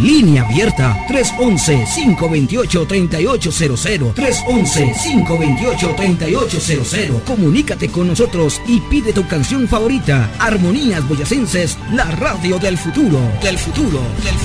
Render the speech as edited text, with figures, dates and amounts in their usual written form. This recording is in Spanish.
Línea abierta 311-528-3800. 311-528-3800. Comunícate con nosotros y pide tu canción favorita. Armonías Boyacenses, la radio del futuro.